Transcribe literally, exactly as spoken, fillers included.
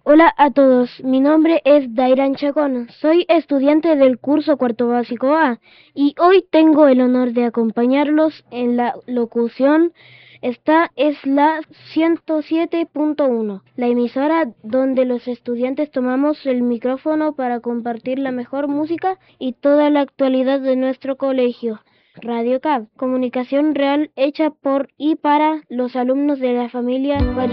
Hola a todos, mi nombre es Dairan Chacón, soy estudiante del curso cuarto básico A y hoy tengo el honor de acompañarlos en la locución. Esta es la ciento siete punto uno, la emisora donde los estudiantes tomamos el micrófono para compartir la mejor música y toda la actualidad de nuestro colegio. Radio C A B, comunicación real hecha por y para los alumnos de la familia Vallejo.